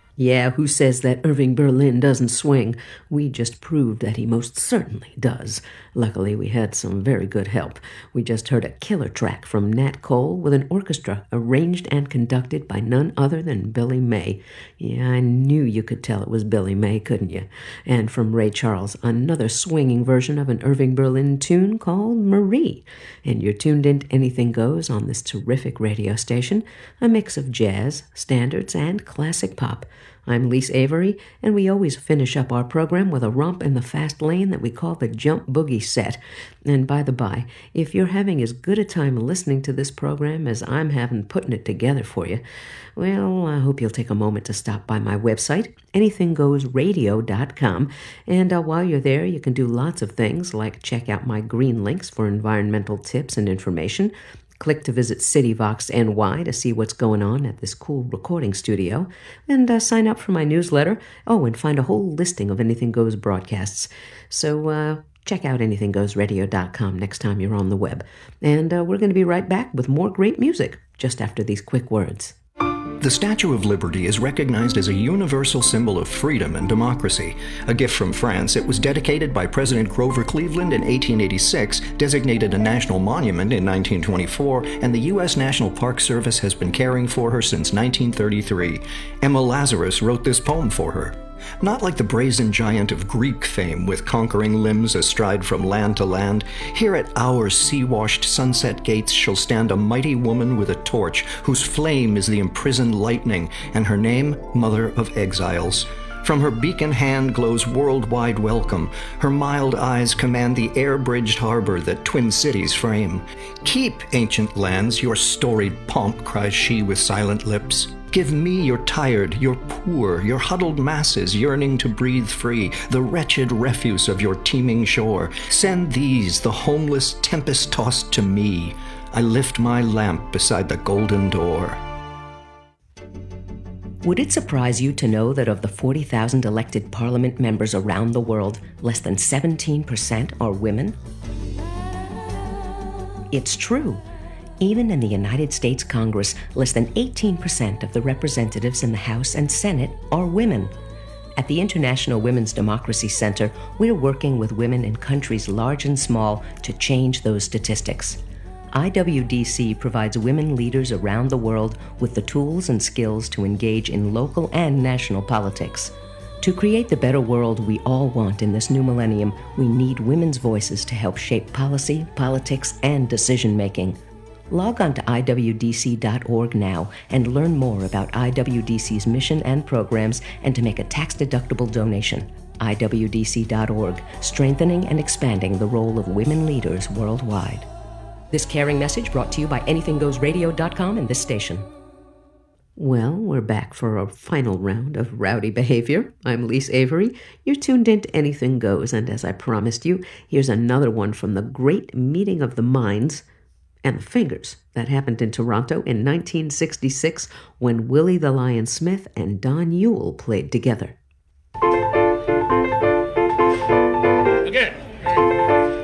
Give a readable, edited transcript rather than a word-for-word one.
Yeah, who says that Irving Berlin doesn't swing? We just proved that he most certainly does. Luckily, we had some very good help. We just heard a killer track from Nat Cole with an orchestra arranged and conducted by none other than Billy May. Yeah, I knew you could tell it was Billy May, couldn't you? And from Ray Charles, another swinging version of an Irving Berlin tune called Marie. And you're tuned into Anything Goes on this terrific radio station, a mix of jazz, standards, and classic pop. I'm Lise Avery, and we always finish up our program with a romp in the fast lane that we call the Jump Boogie Set. And by the by, if you're having as good a time listening to this program as I'm having putting it together for you, well, I hope you'll take a moment to stop by my website, anythinggoesradio.com, and while you're there, you can do lots of things like check out my green links for environmental tips and information. Click to visit CityVox NY to see what's going on at this cool recording studio, and sign up for my newsletter. Oh, and find a whole listing of Anything Goes broadcasts. So check out anythinggoesradio.com next time you're on the web. And we're going to be right back with more great music just after these quick words. The Statue of Liberty is recognized as a universal symbol of freedom and democracy. A gift from France, it was dedicated by President Grover Cleveland in 1886, designated a national monument in 1924, and the U.S. National Park Service has been caring for her since 1933. Emma Lazarus wrote this poem for her. Not like the brazen giant of Greek fame with conquering limbs astride from land to land, here at our sea-washed sunset gates shall stand a mighty woman with a torch, whose flame is the imprisoned lightning, and her name, Mother of Exiles. From her beacon hand glows worldwide welcome. Her mild eyes command the air-bridged harbor that twin cities frame. Keep, ancient lands, your storied pomp, cries she with silent lips. Give me your tired, your poor, your huddled masses yearning to breathe free, the wretched refuse of your teeming shore. Send these, the homeless, tempest-tossed, to me. I lift my lamp beside the golden door. Would it surprise you to know that of the 40,000 elected parliament members around the world, less than 17% are women? It's true. Even in the United States Congress, less than 18% of the representatives in the House and Senate are women. At the International Women's Democracy Center, we're working with women in countries large and small to change those statistics. IWDC provides women leaders around the world with the tools and skills to engage in local and national politics. To create the better world we all want in this new millennium, we need women's voices to help shape policy, politics, and decision-making. Log on to IWDC.org now and learn more about IWDC's mission and programs and to make a tax-deductible donation. IWDC.org, strengthening and expanding the role of women leaders worldwide. This caring message brought to you by AnythingGoesRadio.com and this station. Well, we're back for a final round of rowdy behavior. I'm Lise Avery. You're tuned into Anything Goes, and as I promised you, here's another one from the great meeting of the minds and the fingers that happened in Toronto in 1966 when Willie the Lion Smith and Don Ewell played together.